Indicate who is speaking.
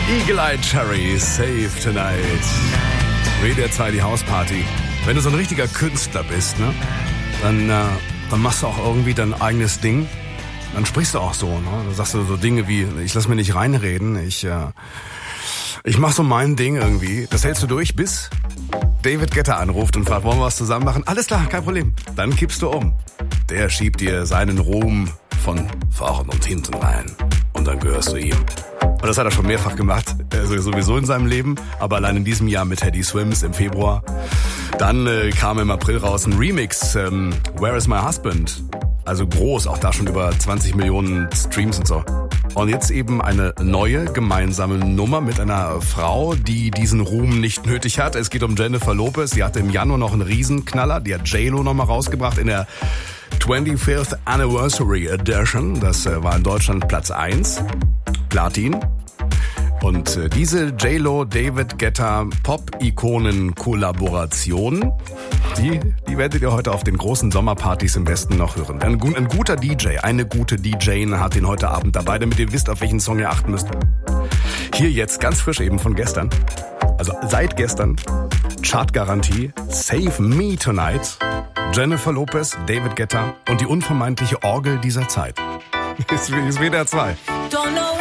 Speaker 1: Eagle Eye Cherry, Save Tonight. WDR 2, die Hausparty. Wenn du so ein richtiger Künstler bist, ne, dann machst du auch irgendwie dein eigenes Ding. Dann sprichst du auch so, ne? Dann sagst du so Dinge wie, ich lass mir nicht reinreden, ich mach so mein Ding irgendwie. Das hältst du durch, bis David Guetta anruft und fragt, wollen wir was zusammen machen? Alles klar, kein Problem. Dann kippst du um. Der schiebt dir seinen Ruhm von vorn und hinten rein. Und dann gehörst du ihm. Und das hat er schon mehrfach gemacht, also sowieso in seinem Leben, aber allein in diesem Jahr mit Teddy Swims im Februar. Dann kam im April raus ein Remix, Where is my husband? Also groß, auch da schon über 20 Millionen Streams und so. Und jetzt eben eine neue gemeinsame Nummer mit einer Frau, die diesen Ruhm nicht nötig hat. Es geht um Jennifer Lopez. Die hatte im Januar noch einen Riesenknaller. Die hat J-Lo nochmal rausgebracht in der 25th Anniversary Edition. Das war in Deutschland Platz 1. Platin. Und diese J-Lo, David Guetta Pop-Ikonen-Kollaboration, die werdet ihr heute auf den großen Sommerpartys im Westen noch hören. Ein guter DJ, eine gute DJ hat ihn heute Abend dabei, damit ihr wisst, auf welchen Song ihr achten müsst. Hier jetzt, ganz frisch eben von gestern, also seit gestern, Chartgarantie, Save Me Tonight, Jennifer Lopez, David Guetta und die unvermeidliche Orgel dieser Zeit. Ist WDR 2.